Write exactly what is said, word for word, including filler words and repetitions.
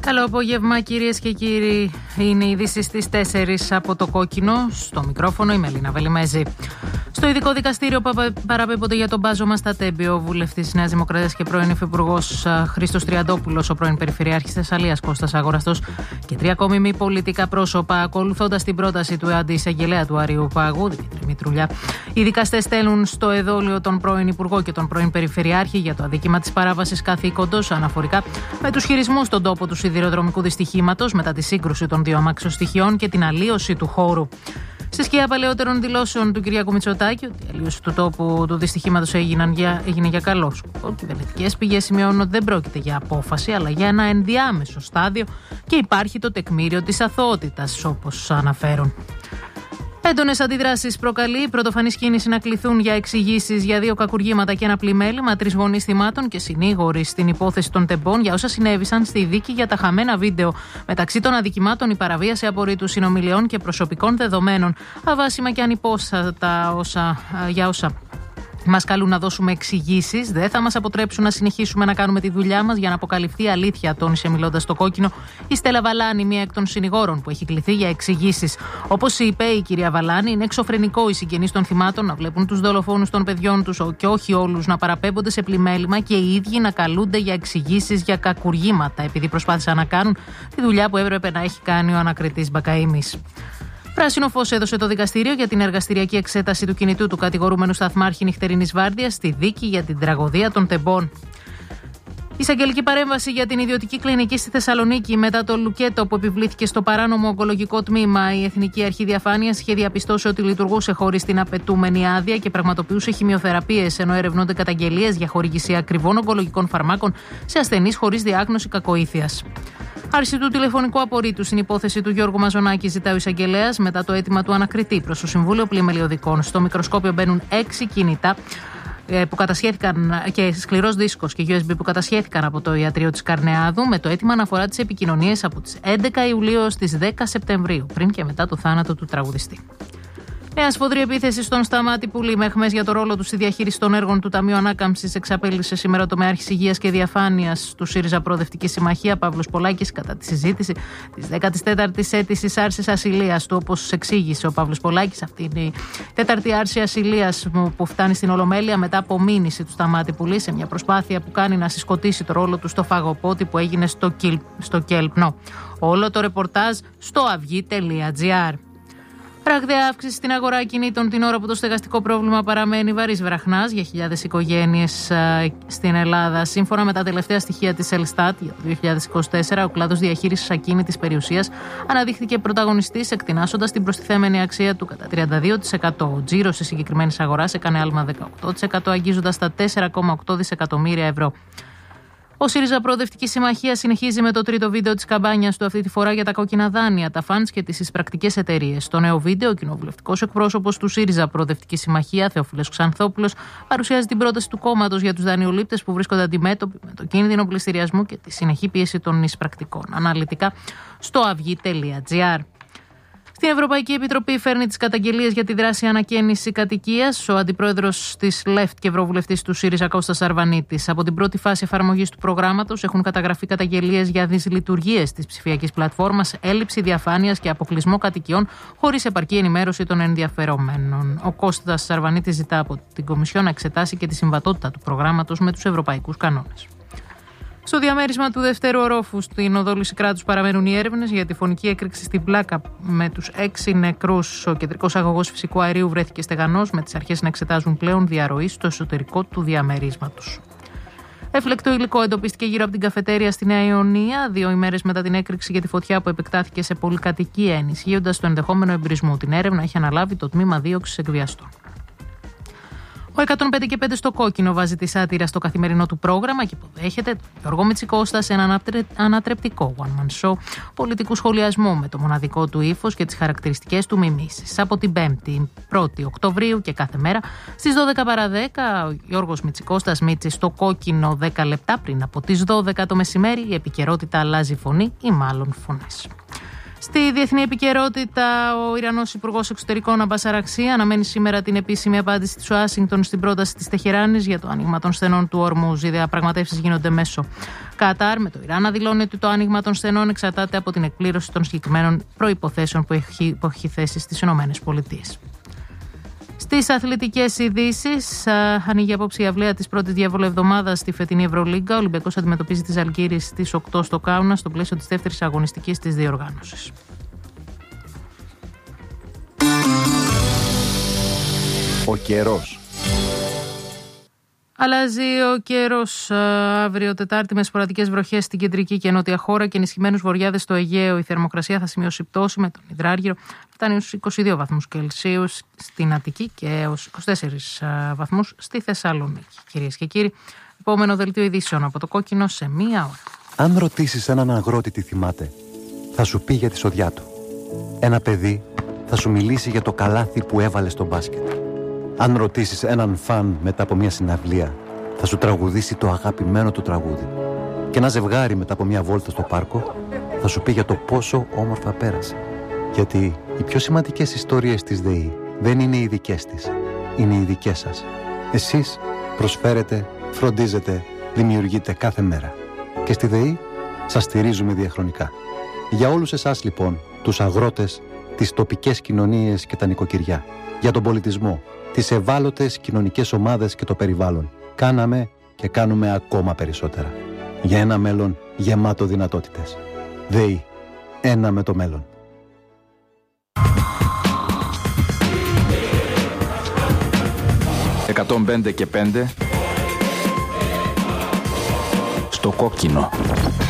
Καλό απόγευμα, κυρίες και κύριοι. Είναι οι ειδήσεις στις τέσσερις από το Κόκκινο. Στο μικρόφωνο η Μελίνα Βελιμέζη. Στο ειδικό δικαστήριο παραπέμπονται για τον μπάζωμα στα Τέμπη ο βουλευτής της Νέας Δημοκρατίας και πρώην υφυπουργός Χρήστος Τριαντόπουλος, ο πρώην Περιφερειάρχης Θεσσαλίας Κώστας Αγοραστός και τρία ακόμη μη πολιτικά πρόσωπα, ακολουθώντας την πρόταση του αντιεισαγγελέα του Αριού Πάγου, Δημήτρη Μητρουλιά. Οι δικαστές στέλνουν στο εδόλιο τον πρώην Υπουργό και τον πρώην Περιφερειάρχη για το αδίκημα της παράβασης καθήκοντος αναφορικά με τους χειρισμούς στον τόπο του σιδηροδρομικού δυστυχήματος μετά τη σύγκρουση των δύο αμάξεων στοιχειών και την αλλίωση του χώρου. Στη σκιά παλαιότερων δηλώσεων του Κυριάκου Μητσοτάκη ότι η αλλίωση του τόπου του δυστυχήματος έγινε για καλό σκοπό, κυβερνητικές πηγές σημειώνουν ότι δεν πρόκειται για απόφαση αλλά για ένα ενδιάμεσο στάδιο και υπάρχει το τεκμήριο της αθωότητας, όπως αναφέρουν. Έντονες αντιδράσεις προκαλεί η πρωτοφανής κίνηση να κληθούν για εξηγήσεις για δύο κακουργήματα και ένα πλημέλημα, τρεις γονείς θυμάτων και συνήγοροι στην υπόθεση των τεμπών για όσα συνέβησαν στη δίκη για τα χαμένα βίντεο. Μεταξύ των αδικημάτων η παραβίαση απορρίτου συνομιλιών και προσωπικών δεδομένων. Αβάσιμα και ανυπόστατα όσα, για όσα μας καλούν να δώσουμε εξηγήσεις, δεν θα μας αποτρέψουν να συνεχίσουμε να κάνουμε τη δουλειά μας για να αποκαλυφθεί η αλήθεια, τόνισε μιλώντας στο Κόκκινο η Στέλλα Βαλάνη, μία εκ των συνηγόρων που έχει κληθεί για εξηγήσεις. Όπως είπε η κυρία Βαλάνη, είναι εξωφρενικό οι συγγενείς των θυμάτων να βλέπουν τους δολοφόνους των παιδιών τους και όχι όλους να παραπέμπονται σε πλημέλημα και οι ίδιοι να καλούνται για εξηγήσεις για κακουργήματα, επειδή προσπάθησαν να κάνουν τη δουλειά που έπρεπε να έχει κάνει ο ανακριτής Μπακαΐμης. Πράσινο φως έδωσε το δικαστήριο για την εργαστηριακή εξέταση του κινητού του κατηγορούμενου σταθμάρχη νυχτερινής βάρδιας στη δίκη για την τραγωδία των τεμπών. Εισαγγελική παρέμβαση για την ιδιωτική κλινική στη Θεσσαλονίκη μετά το λουκέτο που επιβλήθηκε στο παράνομο ογκολογικό τμήμα. Η Εθνική Αρχή Διαφάνειας είχε διαπιστώσει ότι λειτουργούσε χωρίς την απαιτούμενη άδεια και πραγματοποιούσε χημειοθεραπείες, ενώ ερευνούνται καταγγελίες για χορήγηση ακριβών ογκολογικών φαρμάκων σε ασθενείς χωρίς διάγνωση κακοήθειας. Άρση του τηλεφωνικού απορρίτου στην υπόθεση του Γιώργου Μαζονάκη ζητά ο εισαγγελέας μετά το αίτημα του ανακριτή προς το Συμβούλιο Πλημελιωδικών. Στο μικροσκόπιο μπαίνουν έξι κινητά που κατασχέθηκαν και σκληρός δίσκος και γιου ες μπι που κατασχέθηκαν από το ιατρείο της Καρνεάδου με το αίτημα να αφορά τις επικοινωνίες από τις έντεκα Ιουλίου ως τις δέκα Σεπτεμβρίου, πριν και μετά το θάνατο του τραγουδιστή. Νέα σφοδρή επίθεση στον Σταμάτη Πουλή με αιχμές για το ρόλο του στη διαχείριση των έργων του Ταμείου Ανάκαμψης εξαπέλυσε σήμερα το Τομεάρχης Υγείας και Διαφάνειας του ΣΥΡΙΖΑ Προοδευτική Συμμαχία Παύλος Πολάκης κατά τη συζήτηση της δέκατης τέταρτης αίτησης άρσης ασυλίας του, όπως εξήγησε ο Παύλος Πολάκης. Αυτή είναι η τέταρτη άρση ασυλίας που φτάνει στην Ολομέλεια μετά από μήνυση του Σταμάτη Πουλή σε μια προσπάθεια που κάνει να συσκοτήσει το ρόλο του στο φαγοπότη που έγινε στο, Κιλ, στο Κέλπνο. Όλο το ρεπορτάζ στο αυγή τελεία τζι άρ. Ραγδαία αύξηση στην αγορά ακινήτων την ώρα που το στεγαστικό πρόβλημα παραμένει βαρύς βραχνάς για χιλιάδες οικογένειες στην Ελλάδα. Σύμφωνα με τα τελευταία στοιχεία της Ελστάτ για το δύο χιλιάδες είκοσι τέσσερα, ο κλάδος διαχείρισης ακίνητης περιουσίας αναδείχθηκε πρωταγωνιστής, εκτινάσσοντας την προστιθέμενη αξία του κατά τριάντα δύο τοις εκατό. Ο τζίρος της συγκεκριμένης αγοράς έκανε άλμα δεκαοκτώ τοις εκατό, αγγίζοντας τα τέσσερα κόμμα οκτώ δισεκατομμύρια ευρώ. Ο ΣΥΡΙΖΑ Προοδευτική Συμμαχία συνεχίζει με το τρίτο βίντεο της καμπάνιας του αυτή τη φορά για τα κόκκινα δάνεια, τα φαντς και τις εισπρακτικές εταιρείες. Στο νέο βίντεο, ο κοινοβουλευτικός εκπρόσωπος του ΣΥΡΙΖΑ Προοδευτική Συμμαχία, Θεόφιλος Ξανθόπουλος, παρουσιάζει την πρόταση του κόμματος για τους δανειολήπτες που βρίσκονται αντιμέτωποι με το κίνδυνο πληστηριασμού και τη συνεχή πίεση των εισπρακτικών. Αναλυτικά στο αυγή τελεία τζι άρ. Στην Ευρωπαϊκή Επιτροπή φέρνει τις καταγγελίες για τη δράση ανακαίνιση κατοικίας ο αντιπρόεδρος της ΛΕΦΤ και ευρωβουλευτής του ΣΥΡΙΖΑ Κώστας Αρβανίτης. Από την πρώτη φάση εφαρμογής του προγράμματος έχουν καταγραφεί καταγγελίες για δυσλειτουργίες της ψηφιακής πλατφόρμας, έλλειψη διαφάνειας και αποκλεισμό κατοικιών χωρίς επαρκή ενημέρωση των ενδιαφερομένων. Ο Κώστας Αρβανίτης ζητά από την Κομισιόν να εξετάσει και τη συμβατότητα του προγράμματος με τους ευρωπαϊκούς κανόνες. Στο διαμέρισμα του δευτέρου ορόφου στην οδό Λυσικράτους παραμένουν οι έρευνες για τη φωνική έκρηξη στην πλάκα με τους έξι νεκρούς. Ο κεντρικός αγωγός φυσικού αερίου βρέθηκε στεγανός, με τις αρχές να εξετάζουν πλέον διαρροή στο εσωτερικό του διαμερίσματος. Έφλεκτο υλικό εντοπίστηκε γύρω από την καφετέρια στη Νέα Ιωνία, δύο ημέρες μετά την έκρηξη για τη φωτιά που επεκτάθηκε σε πολυκατοικία, ενισχύοντας το ενδεχόμενο εμπρισμού. Την έρευνα έχει αναλάβει το τμήμα δίωξης εκβιαστών. Ο εκατόν πέντε και πέντε στο Κόκκινο βάζει τη σάτυρα στο καθημερινό του πρόγραμμα και υποδέχεται τον Γιώργο Μητσικώστα σε ένα ανατρεπτικό one-man show πολιτικού σχολιασμού με το μοναδικό του ύφος και τις χαρακτηριστικές του μιμήσεις. Από την πέμπτη πρώτη Οκτωβρίου και κάθε μέρα στις δώδεκα παρά δέκα ο Γιώργος Μητσικώστας Μίτσης στο Κόκκινο δέκα λεπτά πριν από τις δώδεκα το μεσημέρι. Η επικαιρότητα αλλάζει φωνή ή μάλλον φωνές. Στη διεθνή επικαιρότητα, ο Ιρανός Υπουργός Εξωτερικών Αμπάς Αραγσί αναμένει σήμερα την επίσημη απάντηση της Ουάσιγκτον στην πρόταση της Τεχεράνης για το άνοιγμα των στενών του Ορμούζ. Οι διαπραγματεύσεις γίνονται μέσω Κατάρ, με το Ιράν να δηλώνει ότι το άνοιγμα των στενών εξαρτάται από την εκπλήρωση των συγκεκριμένων προϋποθέσεων που έχει, που έχει θέσει στις ΗΠΑ. Στις αθλητικές ειδήσεις, ανοίγει απόψε η αυλαία της πρώτης διαβολευδομάδας στη φετινή Ευρωλίγκα. Ο Ολυμπιακός αντιμετωπίζει τη Ζαλγκίρις στις οκτώ στο Κάουνα, στο πλαίσιο της δεύτερης αγωνιστικής της διοργάνωσης. Ο καιρός. Αλλάζει ο καιρός. Αύριο Τετάρτη με σποραδικές βροχές στην κεντρική και νότια χώρα και ενισχυμένους βορειάδες στο Αιγαίο. Η θερμοκρασία θα σημειώσει πτώση με τον Υδράργυρο. Φτάνει στους είκοσι δύο βαθμούς Κελσίου στην Αττική και έως είκοσι τέσσερις βαθμούς στη Θεσσαλονίκη. Κυρίες και κύριοι, επόμενο δελτίο ειδήσεων από το Κόκκινο σε μία ώρα. Αν ρωτήσεις έναν αγρότη τι θυμάται, θα σου πει για τη σοδιά του. Ένα παιδί θα σου μιλήσει για το καλάθι που έβαλε στο μπάσκετ. Αν ρωτήσεις έναν φαν μετά από μια συναυλία, θα σου τραγουδήσει το αγαπημένο του τραγούδι. Και ένα ζευγάρι μετά από μια βόλτα στο πάρκο θα σου πει για το πόσο όμορφα πέρασε. Γιατί οι πιο σημαντικές ιστορίες της ΔΕΗ δεν είναι οι δικές της, είναι οι δικές σας. Εσείς προσφέρετε, φροντίζετε, δημιουργείτε κάθε μέρα. Και στη ΔΕΗ σας στηρίζουμε διαχρονικά. Για όλους εσάς λοιπόν, τους αγρότες, τις τοπικές κοινωνίες και τα νοικοκυριά, για τον πολιτισμό, τις ευάλωτες κοινωνικές ομάδες και το περιβάλλον, κάναμε και κάνουμε ακόμα περισσότερα. Για ένα μέλλον γεμάτο δυνατότητες. ΔΕΗ. Ένα με το μέλλον. εκατόν πέντε και πέντε στο Κόκκινο.